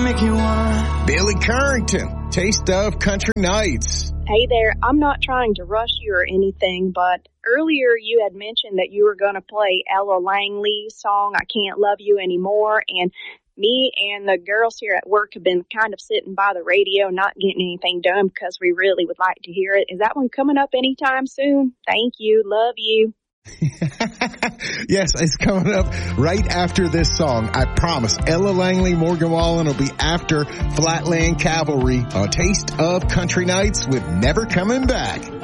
make you wanna. Billy Currington, Taste of Country Nights. Hey there, I'm not trying to rush you or anything, but earlier you had mentioned that you were going to play Ella Langley's song, I Can't Love You Anymore, and me and the girls here at work have been kind of sitting by the radio, not getting anything done because we really would like to hear it. Is that one coming up anytime soon? Thank you. Love you. Yes, it's coming up right after this song. I promise. Ella Langley, Morgan Wallen will be after Flatland Cavalry on Taste of Country Nights with Never Coming Back.